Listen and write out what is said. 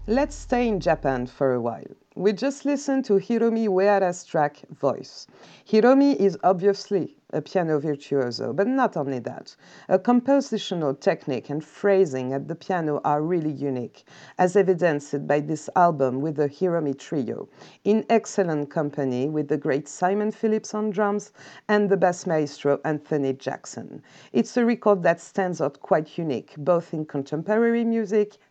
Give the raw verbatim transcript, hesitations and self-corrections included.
Let's stay in Japan for a while. We just listened to Hiromi Uehara's track Voice. Hiromi is obviously a piano virtuoso, but not only that. Her compositional technique and phrasing at the piano are really unique, as evidenced by this album with the Hiromi Trio, in excellent company with the great Simon Phillips on drums and the bass maestro Anthony Jackson. It's a record that stands out quite unique, both in contemporary music